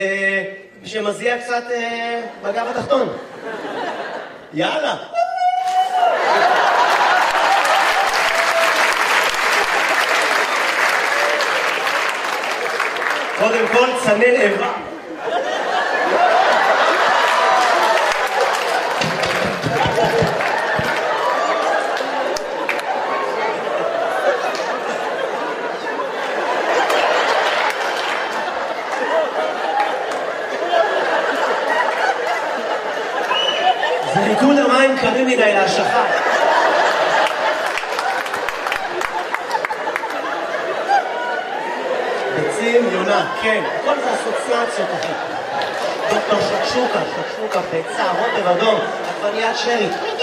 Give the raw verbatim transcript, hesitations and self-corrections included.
שמזיע קצת בגב התחתון. יאללה. קודם כל צנן איבה. זה ריקוד המים קרים מדי להשכה. ביצים, יונה, כן, כל זה אסוציאציות אחי. דוקטור שקשוקה, שקשוקה, ביצה, רוטב אדום, עגבניית שרי.